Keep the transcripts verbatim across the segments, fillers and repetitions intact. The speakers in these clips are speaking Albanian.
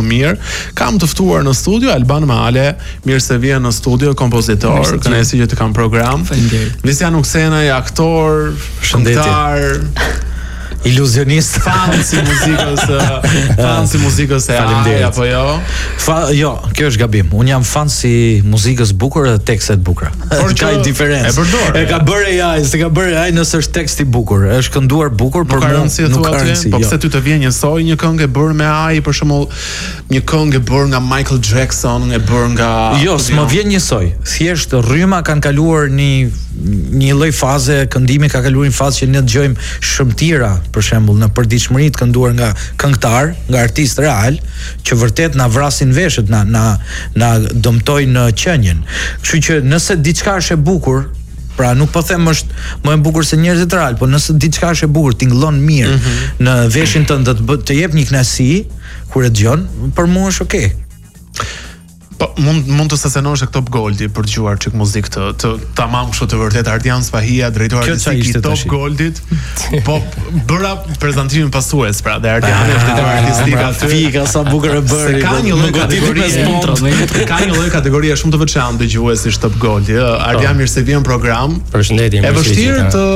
mirë. Kam të ftuar në studio Alban Male, mirë se vjen në studio, kompozitor, kënaqësi që të kam program. Faleminderit. Visian Uksenaj, aktor, shëndetëtar, iluzionist, fan si muzikës, fan si muzikës e ai apo jo? Fa, jo, kjo është gabim. Un jam fan si muzikës bukur dhe tekstet bukura. Ka diferencë. E përdor. E ka bërë ai, se ka bërë ai nëse është teksti bukur, është kënduar bukur, por nuk ka rëndësi. Po pse ty të vjen njësoj një këngë e bërë me ai, për shembull, një këngë e bërë nga Michael Jackson, e bërë nga Jo, s'më vjen njësoj. Thjesht rryma kanë kaluar një një lloj faze, këndimi ka kaluar një fazë që ne dëgjojmë shëmtira, për shembull, në përditshmëri të kënduar nga këngëtar, nga artist real, që vërtet na vrasin veshët, na na na dëmtojnë qenjen. Kështu që nëse diçka është e bukur, pra nuk po them është më e bukur se njerëzit real, po nëse diçka është e bukur, tingëllon mirë mm -hmm. në veshin tënd të të, të jep një kënaqësi kur e dëgjon, për mua është okay. Po mund mund të sezenosh e Top Goldi për dëgjuar çik muzikë të të tamam kështu të vërtet Ardian Spahia, drejtori artistik i Top Goldit. Po bëra prezantimin pasues, pra, dhe Ardiani është drejtori artistik aty. Fika sa bukur e bëri. Ka një lloj kategorie, ka një lloj kategorie shumë të veçantë dëgjuesish Top Goldi. Ardian mirë se vjen në program. Përshëndetje. Është vështirë të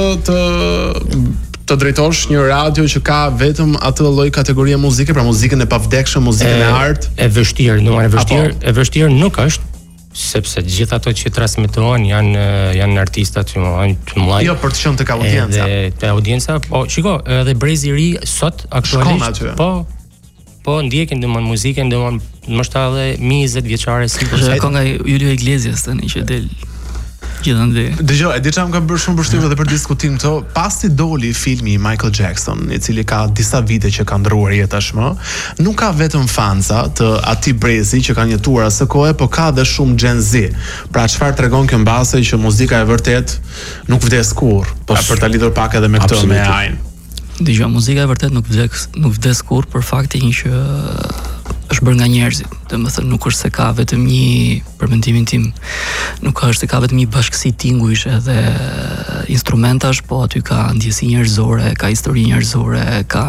të të drejtosh një radio që ka vetëm atë lloj kategorie muzike, pra muzikën e pavdekshme, muzikën e, e art. E vështirë, nuk e vështirë, e vështirë nuk është, sepse të gjithë ato që transmetohen janë janë artistat që janë të mëdhenj. Jo, për të qenë tek audienca. Edhe te audienca, po shiko, edhe brezi i ri sot aktualisht, po po ndjekin domon muzikën, domon ndoshta edhe njëzet vjeçare si është kënga e Julio Iglesias tani që del gjithandej. Dëgjoj, e di çam ka bërë shumë përshtypje edhe për diskutim këto, pasi doli filmi i Michael Jackson, i cili ka disa vite që ka ndruar jetë tashmë, nuk ka vetëm fansa të atij brezi që kanë jetuar asë kohë, por ka edhe shumë Gen Z. Pra çfarë tregon kjo mbase që muzika e vërtet nuk vdes kurrë, po për ta lidhur pak edhe me këtë me A I-n. Dëgjoj, muzika e vërtet nuk vdes nuk vdes kurrë për faktin që është bërë nga njerëzit. Domethënë nuk është se ka vetëm një, për mendimin tim, nuk ka është se ka vetëm një bashkësi tinguish edhe instrumentash, po aty ka ndjesi njerëzore, ka histori njerëzore, ka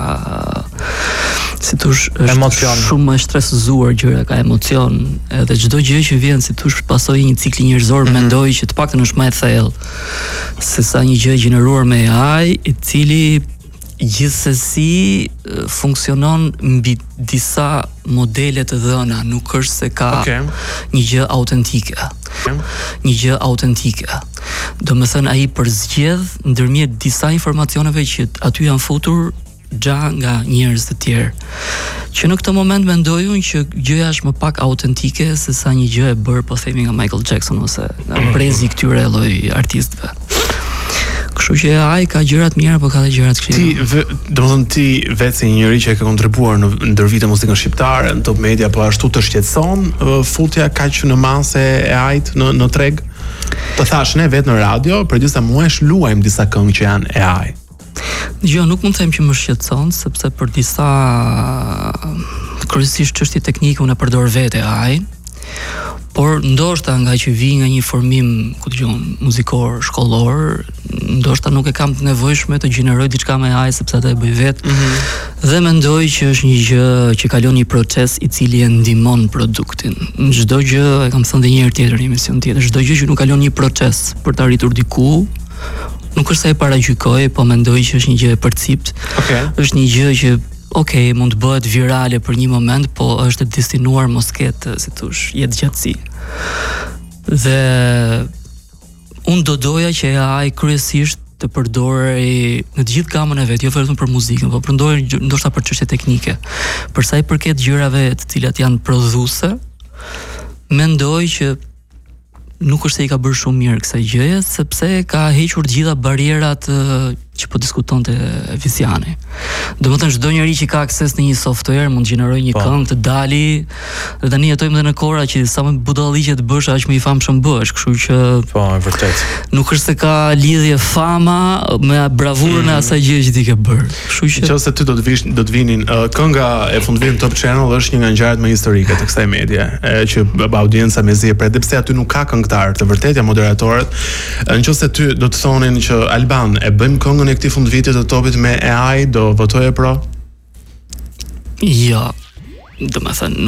si thosh, është emocion. Shumë më stresuar gjëra, ka emocion, edhe çdo gjë që vjen si thosh pasojë një cikli njerëzor, mm-hmm. mendoj që të paktën është më e thellë se sa një gjë gjeneruar me A I, i cili gjithsesi funksionon mbi disa modele të dhëna, nuk është se ka okay. një gjë autentike. Okay. Një gjë autentike. Domethënë ai përzgjedh ndërmjet disa informacioneve që aty janë futur gja nga njerëz të tjerë. Që në këtë moment mendoj unë që gjëja është më pak autentike se sa një gjë e bërë, po themi, nga Michael Jackson ose nga brezi këtyre lloj artistëve. Kështu që ai ka gjërat mira, por ka edhe gjërat këqija. Ti, domethënë ti vetë si një njeri që e ka kontribuar në ndër vite muzikën shqiptare, në Top Media, po ashtu të shqetëson futja kaq në masë e A I-t në në treg? Të thash ne vetë në radio, për disa muajsh luajmë disa këngë që janë e A I. Jo, nuk mund të them që më shqetëson, sepse për disa kryesisht çështje teknike unë e përdor vetë A I-n. Por ndoshta nga që vi nga një formim, ku dëgjon, muzikor, shkollor, ndoshta nuk e kam të nevojshme të gjeneroj diçka me A I sepse atë e bëj vetë. Mm-hmm. Dhe mendoj që është një gjë që kalon një proces i cili e ndihmon produktin. Çdo gjë, e kam thënë edhe një herë tjetër në emision tjetër, çdo gjë që nuk kalon një proces për të arritur diku, nuk është se e paragjykoj, po mendoj që është një gjë e përcipt. Okay. Është një gjë që okej, okay, mund të bëhet virale për një moment, po është destinuar mos ketë, si thosh, jetë gjatësi. Dhe unë do doja që A I kryesisht të përdorej në të gjithë gamën e vet, jo vetëm për muzikën, por përdorej ndoshta për çështje teknike. Për sa i përket gjërave të cilat janë prodhuese, mendoj që nuk është se i ka bërë shumë mirë kësaj gjëje, sepse ka hequr të gjitha barierat që po diskutonte Visiani. Domethënë çdo njeri që ka akses në një software mund të gjenerojë një këngë të dali, dhe tani jetojmë edhe në kohra që sa më budalliqe të bësh, aq më i famshëm bëhesh, kështu që po, e vërtet. Nuk është se ka lidhje fama me bravurën e asaj gjë që ti ke bërë. Kështu që nëse ty do të vish, do të vinin uh, kënga e fundvit Top Channel është një nga ngjarjet më historike të kësaj medie, e, që audienca mezi e pret, pse aty nuk ka këngëtar të vërtetë, moderatorët. Nëse ty do të thonin që Alban e bëjmë këngën e këtij fundvitit të Topit me A I, do votoje pro? Jo. Domethënë